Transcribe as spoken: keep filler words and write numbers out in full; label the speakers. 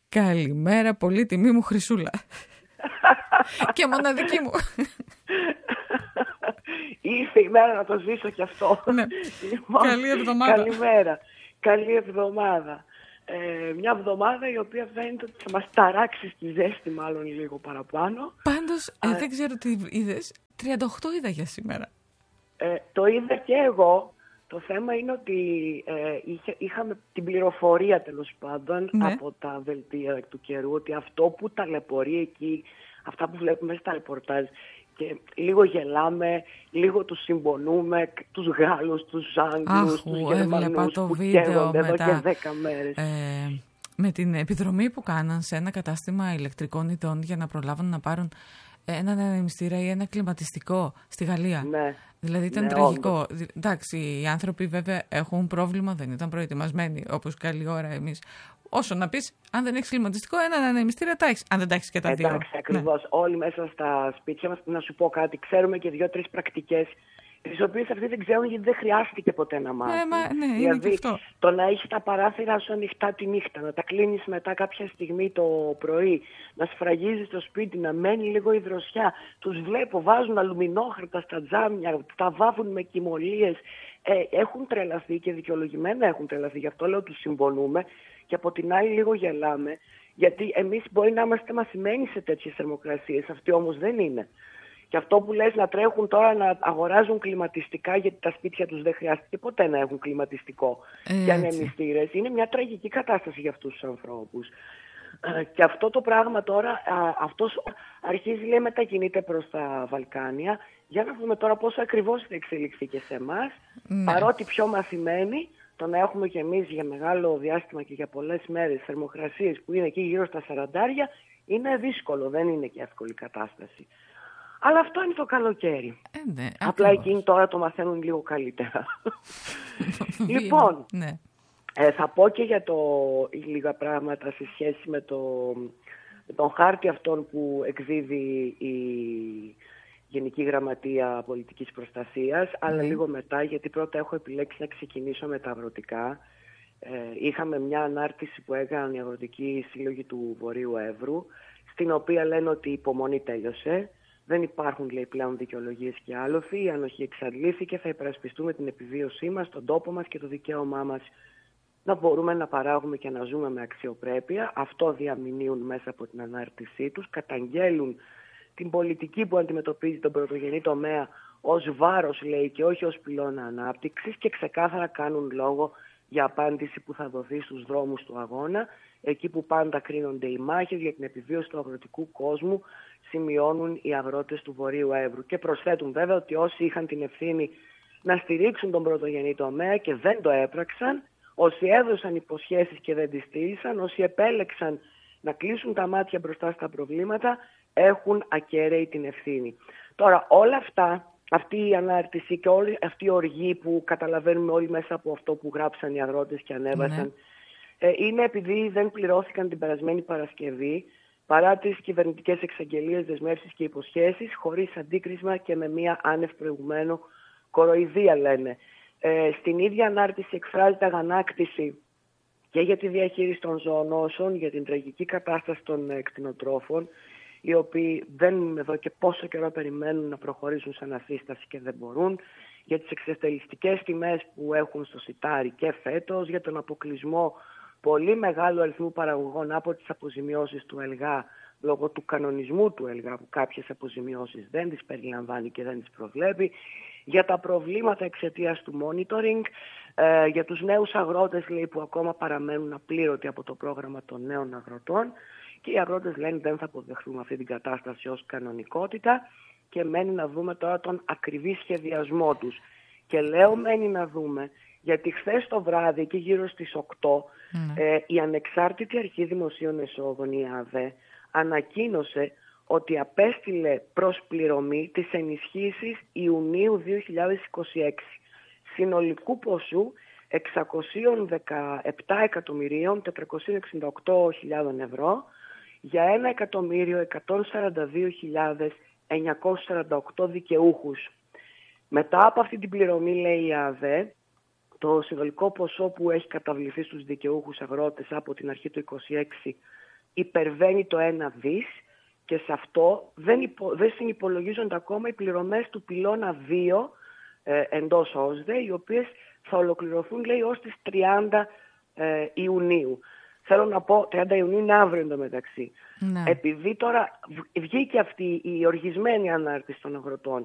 Speaker 1: Καλημέρα, πολύ τιμή μου Χρυσούλα. Και μοναδική μου.
Speaker 2: Ήρθε η μέρα να το ζήσω κι αυτό.
Speaker 1: Ναι.
Speaker 2: Λοιπόν,
Speaker 1: καλή εβδομάδα.
Speaker 2: Καλημέρα. Καλή εβδομάδα. Ε, μια εβδομάδα η οποία φαίνεται ότι θα μας ταράξει στη ζέστη μάλλον λίγο παραπάνω.
Speaker 1: Πάντως, ε, δεν ξέρω τι είδες, τριάντα οκτώ είδα για σήμερα.
Speaker 2: Ε, το είδα και εγώ. Το θέμα είναι ότι ε, είχε, είχαμε την πληροφορία τέλος πάντων, ναι, από τα δελτία του καιρού ότι αυτό που ταλαιπωρεί εκεί, αυτά που βλέπουμε στα ρεπορτάζ, και λίγο γελάμε, λίγο τους συμπονούμε, τους Γάλλους, τους Άγγλους, τους Γερμανούς που καίγονται εδώ και δέκα μέρες.
Speaker 1: Ε, με την επιδρομή που κάναν σε ένα κατάστημα ηλεκτρικών ειδών για να προλάβουν να πάρουν έναν ανεμιστήρα ή ένα κλιματιστικό στη Γαλλία.
Speaker 2: Ναι.
Speaker 1: Δηλαδή ήταν
Speaker 2: ναι,
Speaker 1: τραγικό.
Speaker 2: Όντως.
Speaker 1: Εντάξει, οι άνθρωποι βέβαια έχουν πρόβλημα, δεν ήταν προετοιμασμένοι όπως καλή ώρα εμείς. Όσο να πεις, αν δεν έχεις κλιματιστικό, έναν ανεμιστήρα τα έχεις. Αν δεν τα έχεις και τα δύο.
Speaker 2: Εντάξει, ακριβώς. Ναι. Όλοι μέσα στα σπίτια μας, να σου πω κάτι, ξέρουμε και δύο-τρεις πρακτικές, τις οποίες αυτοί δεν ξέρουν γιατί δεν χρειάστηκε ποτέ να μάθουν.
Speaker 1: Ναι, μα, ναι, είναι
Speaker 2: δηλαδή,
Speaker 1: και αυτό.
Speaker 2: Το να έχεις τα παράθυρα σου ανοιχτά τη νύχτα, να τα κλείνεις μετά κάποια στιγμή το πρωί, να σφραγίζεις το σπίτι, να μένει λίγο η δροσιά. Τους βλέπω, βάζουν αλουμινόχαρτα στα τζάμια, τα βάφουν με κοιμωλίες. Ε, έχουν τρελαθεί και δικαιολογημένα έχουν τρελαθεί. Γι' αυτό λέω τους συμπονούμε και από την άλλη λίγο γελάμε. Γιατί εμείς μπορεί να είμαστε μαθημένοι σε τέτοιες θερμοκρασίες, αυτοί όμως δεν είναι. Και αυτό που λες να τρέχουν τώρα να αγοράζουν κλιματιστικά γιατί τα σπίτια τους δεν χρειάστηκε ποτέ να έχουν κλιματιστικό και ανεμιστήρες, είναι μια τραγική κατάσταση για αυτούς τους ανθρώπους. Και αυτό το πράγμα τώρα, αυτός αρχίζει λέει μετακινείται προς τα Βαλκάνια. Για να δούμε τώρα πόσο ακριβώς θα εξελιχθεί και σε εμάς, ναι. Παρότι πιο μαθημένοι, το να έχουμε και εμείς για μεγάλο διάστημα και για πολλές μέρες θερμοκρασίες που είναι εκεί γύρω στα σαραντάρια, είναι δύσκολο, δεν είναι και εύκολη κατάσταση. Αλλά αυτό είναι το καλοκαίρι.
Speaker 1: Ε, ναι,
Speaker 2: απλά ακριβώς. Εκείνοι τώρα το μαθαίνουν λίγο καλύτερα. Λοιπόν,
Speaker 1: ναι.
Speaker 2: ε, θα πω και για το λίγα πράγματα σε σχέση με, το, με τον χάρτη αυτόν που εκδίδει η Γενική Γραμματεία Πολιτικής Προστασίας, αλλά mm. λίγο μετά, γιατί πρώτα έχω επιλέξει να ξεκινήσω με τα αγροτικά. Ε, είχαμε μια ανάρτηση που έκαναν οι αγροτικοί σύλλογοι του Βορείου Εύρου, στην οποία λένε ότι η υπομονή τέλειωσε. Δεν υπάρχουν, λέει, πλέον δικαιολογίες και άλοθη. Η ανοχή εξαντλήθηκε. Θα υπερασπιστούμε την επιβίωσή μας, τον τόπο μας και το δικαίωμά μας να μπορούμε να παράγουμε και να ζούμε με αξιοπρέπεια. Αυτό διαμηνύουν μέσα από την ανάρτησή τους. Καταγγέλουν την πολιτική που αντιμετωπίζει τον πρωτογενή τομέα ως βάρος, λέει, και όχι ως πυλώνα ανάπτυξης, και ξεκάθαρα κάνουν λόγο για απάντηση που θα δοθεί στους δρόμους του αγώνα, εκεί που πάντα κρίνονται οι μάχες για την επιβίωση του αγροτικού κόσμου, σημειώνουν οι αγρότες του Βορείου Εύρου. Και προσθέτουν βέβαια ότι όσοι είχαν την ευθύνη να στηρίξουν τον πρωτογενή τομέα και δεν το έπραξαν, όσοι έδωσαν υποσχέσεις και δεν τις στήρισαν, όσοι επέλεξαν να κλείσουν τα μάτια μπροστά στα προβλήματα, έχουν ακέραιη την ευθύνη. Τώρα όλα αυτά, αυτή η ανάρτηση και όλη αυτή η οργή που καταλαβαίνουμε όλοι μέσα από αυτό που γράψαν οι αγρότες και ανέβασαν, mm. ε, είναι επειδή δεν πληρώθηκαν την περασμένη Παρασκευή, παρά τις κυβερνητικές εξαγγελίες, δεσμεύσεις και υποσχέσεις, χωρίς αντίκρισμα και με μία άνευ προηγουμένου κοροϊδία, λένε. Ε, στην ίδια ανάρτηση εκφράζεται αγανάκτηση και για τη διαχείριση των ζωονόσων, για την τραγική κατάσταση των ε, κτηνοτρόφων, οι οποίοι δεν εδώ και πόσο καιρό περιμένουν να προχωρήσουν σε ανασύσταση και δεν μπορούν, για τις εξευτελιστικές τιμές που έχουν στο σιτάρι και φέτος, για τον αποκλεισμό πολύ μεγάλου αριθμού παραγωγών από τις αποζημιώσεις του ΕΛΓΑ λόγω του κανονισμού του ΕΛΓΑ που κάποιες αποζημιώσεις δεν τις περιλαμβάνει και δεν τις προβλέπει, για τα προβλήματα εξαιτίας του monitoring, ε, για τους νέους αγρότες, λέει, που ακόμα παραμένουν απλήρωτοι από το πρόγραμμα των νέων αγροτών, και οι αγρότες λένε δεν θα αποδεχθούμε αυτή την κατάσταση ως κανονικότητα και μένει να δούμε τώρα τον ακριβή σχεδιασμό τους. Και λέω μένει να δούμε γιατί χθες το βράδυ και γύρω στις οκτώ mm. ε, η Ανεξάρτητη Αρχή Δημοσίων Εσόδων, η ΑΔΕ, ανακοίνωσε ότι απέστειλε προς πληρωμή τις ενισχύσεις Ιουνίου δύο χιλιάδες είκοσι έξι συνολικού ποσού εξακόσια δεκαεπτά εκατομμυρίων τετρακόσιες εξήντα οκτώ χιλιάδες ευρώ για ένα εκατομμύριο εκατόν σαράντα δύο χιλιάδες εννιακόσιους σαράντα οκτώ δικαιούχους. Μετά από αυτή την πληρωμή, λέει η ΑΔΕ, το συνολικό ποσό που έχει καταβληθεί στους δικαιούχους αγρότες από την αρχή του είκοσι έξι υπερβαίνει το ένα δις και σε αυτό δεν, υπο, δεν συνυπολογίζονται ακόμα οι πληρωμές του πυλώνα δύο ε, εντός ΟΣΔΕ, οι οποίες θα ολοκληρωθούν, λέει, ως τις τριάντα ε, Ιουνίου. Θέλω να πω, τριάντα Ιουνίου είναι αύριο εντωμεταξύ. Ναι. Επειδή τώρα βγήκε αυτή η οργισμένη ανάρτηση των αγροτών